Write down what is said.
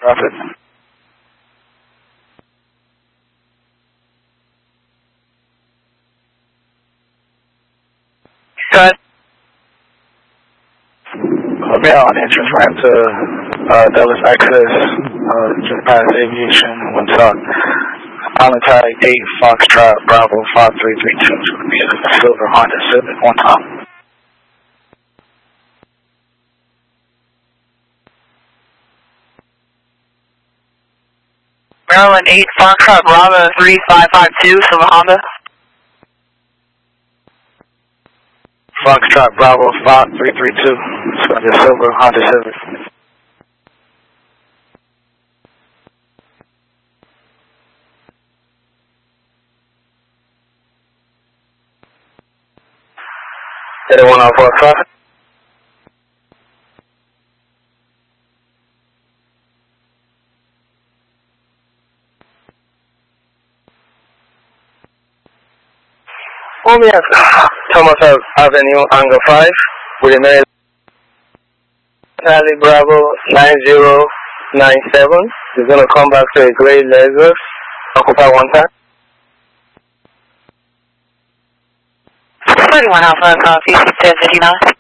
Profit. Cut. Yeah, on entrance ramp to Dulles Access, just past Aviation, 1 South. Pilot tag 8 Foxtrot Bravo 5332. It's going to be a silver Honda Civic 1 top. Maryland 8 Foxtrot Bravo 3552, silver Honda. Foxtrot Bravo 5332. It's going to be a silver Honda Civic. Anyone on Foxtrot? We have Thomas Avenue, Angle 5, with an Charlie Bravo 9097. He's going to come back to a gray Lexus, occupy 1 time. 31 Alpha, PC 1059.